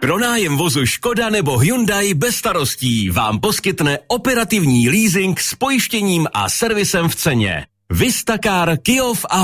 Pronájem vozu Škoda nebo Hyundai bez starostí vám poskytne operativní leasing s pojištěním a servisem v ceně. Vista Car, Kyjov a